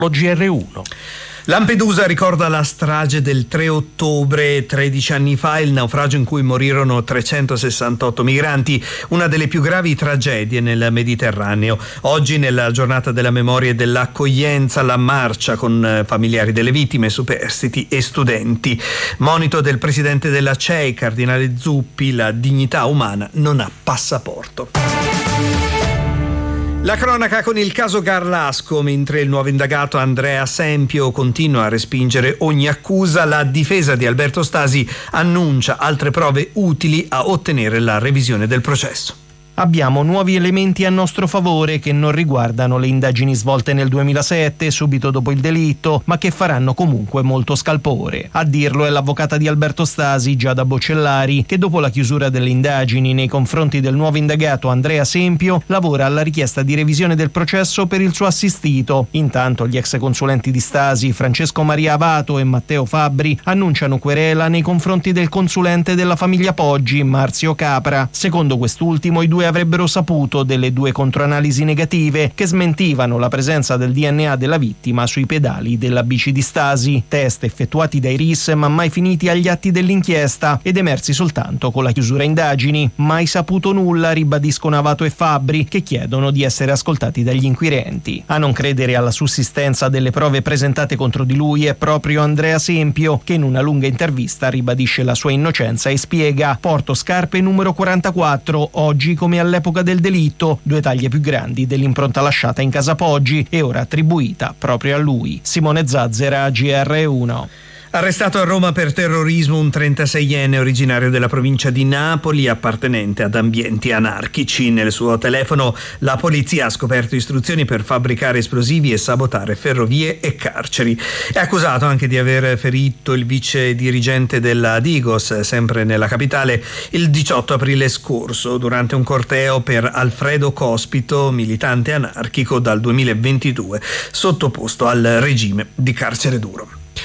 GR1. Lampedusa ricorda la strage del 3 ottobre, 13 anni fa, il naufragio in cui morirono 368 migranti, una delle più gravi tragedie nel Mediterraneo. Oggi, nella giornata della memoria e dell'accoglienza, la marcia con familiari delle vittime, superstiti e studenti. Monito del presidente della CEI, Cardinale Zuppi: la dignità umana non ha passaporto. La cronaca con il caso Garlasco. Mentre il nuovo indagato Andrea Sempio continua a respingere ogni accusa, la difesa di Alberto Stasi annuncia altre prove utili a ottenere la revisione del processo. Abbiamo nuovi elementi a nostro favore che non riguardano le indagini svolte nel 2007, subito dopo il delitto, ma che faranno comunque molto scalpore. A dirlo è l'avvocata di Alberto Stasi, Giada Bocellari, che dopo la chiusura delle indagini nei confronti del nuovo indagato Andrea Sempio lavora alla richiesta di revisione del processo per il suo assistito. Intanto gli ex consulenti di Stasi, Francesco Maria Avato e Matteo Fabbri, annunciano querela nei confronti del consulente della famiglia Poggi, Marzio Capra. Secondo quest'ultimo, i due avrebbero saputo delle 2 controanalisi negative che smentivano la presenza del DNA della vittima sui pedali della bici di Stasi, test effettuati dai RIS ma mai finiti agli atti dell'inchiesta ed emersi soltanto con la chiusura indagini. Mai saputo nulla, ribadiscono Avato e Fabbri, che chiedono di essere ascoltati dagli inquirenti. A non credere alla sussistenza delle prove presentate contro di lui è proprio Andrea Sempio, che in una lunga intervista ribadisce la sua innocenza e spiega: porto scarpe numero 44, oggi come all'epoca del delitto, 2 taglie più grandi dell'impronta lasciata in casa Poggi e ora attribuita proprio a lui. Simone Zazzera, GR1. Arrestato a Roma per terrorismo un 36enne originario della provincia di Napoli, appartenente ad ambienti anarchici. Nel suo telefono la polizia ha scoperto istruzioni per fabbricare esplosivi e sabotare ferrovie e carceri. È accusato anche di aver ferito il vice dirigente della Digos, sempre nella capitale, il 18 aprile scorso, durante un corteo per Alfredo Cospito, militante anarchico dal 2022, sottoposto al regime di carcere duro.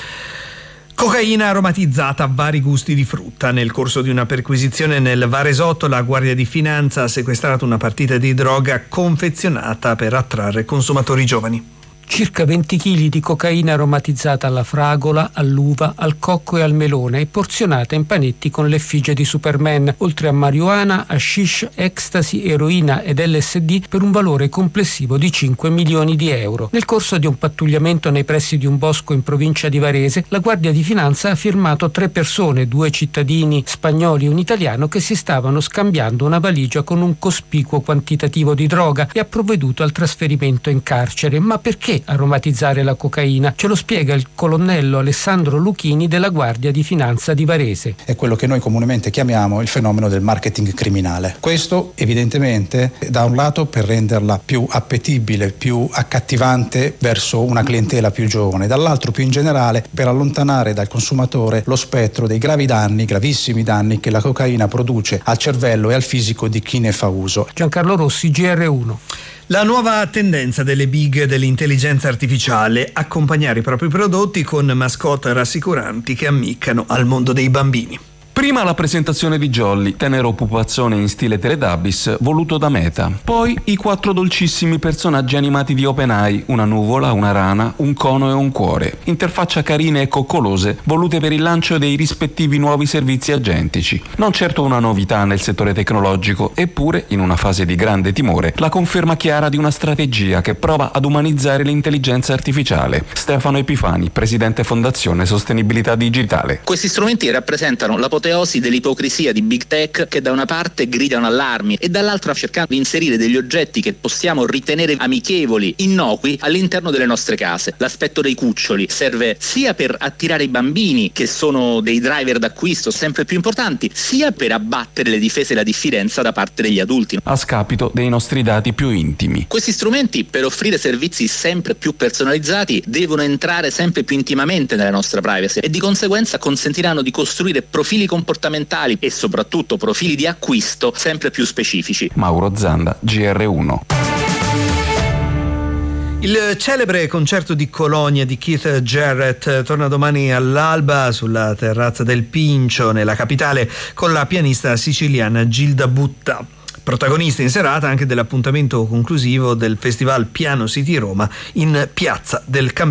Cocaina aromatizzata a vari gusti di frutta. Nel corso di una perquisizione nel Varesotto, la Guardia di Finanza ha sequestrato una partita di droga confezionata per attrarre consumatori giovani. Circa 20 kg di cocaina aromatizzata alla fragola, all'uva, al cocco e al melone e porzionata in panetti con l'effigie di Superman, oltre a marijuana, hashish, ecstasy, eroina ed LSD per un valore complessivo di 5 milioni di euro. Nel corso di un pattugliamento nei pressi di un bosco in provincia di Varese, la Guardia di Finanza ha fermato 3 persone, 2 cittadini spagnoli e un italiano, che si stavano scambiando una valigia con un cospicuo quantitativo di droga e ha provveduto al trasferimento in carcere. Ma perché aromatizzare la cocaina? Ce lo spiega il colonnello Alessandro Luchini della Guardia di Finanza di Varese. È quello che noi comunemente chiamiamo il fenomeno del marketing criminale. Questo evidentemente da un lato per renderla più appetibile, più accattivante verso una clientela più giovane, dall'altro più in generale per allontanare dal consumatore lo spettro dei gravissimi danni che la cocaina produce al cervello e al fisico di chi ne fa uso. Giancarlo Rossi, GR1. La nuova tendenza delle big dell'intelligenza artificiale: accompagnare i propri prodotti con mascotte rassicuranti che ammiccano al mondo dei bambini. Prima la presentazione di Jolly, tenero pupazzone in stile Teletubbies voluto da Meta. Poi i 4 dolcissimi personaggi animati di OpenAI, una nuvola, una rana, un cono e un cuore. Interfaccia carine e coccolose volute per il lancio dei rispettivi nuovi servizi agentici. Non certo una novità nel settore tecnologico, eppure, in una fase di grande timore, la conferma chiara di una strategia che prova ad umanizzare l'intelligenza artificiale. Stefano Epifani, presidente Fondazione Sostenibilità Digitale. Questi strumenti rappresentano la l'apoteosi dell'ipocrisia di Big Tech, che da una parte gridano allarmi e dall'altra cercando di inserire degli oggetti che possiamo ritenere amichevoli, innocui, all'interno delle nostre case. L'aspetto dei cuccioli serve sia per attirare i bambini, che sono dei driver d'acquisto sempre più importanti, sia per abbattere le difese e la diffidenza da parte degli adulti, a scapito dei nostri dati più intimi. Questi strumenti, per offrire servizi sempre più personalizzati, devono entrare sempre più intimamente nella nostra privacy e di conseguenza consentiranno di costruire profili comportamentali e soprattutto profili di acquisto sempre più specifici. Mauro Zanda, GR1. Il celebre concerto di Colonia di Keith Jarrett torna domani all'alba sulla terrazza del Pincio, nella capitale, con la pianista siciliana Gilda Butta. Protagonista in serata anche dell'appuntamento conclusivo del Festival Piano City Roma in Piazza del Campetto.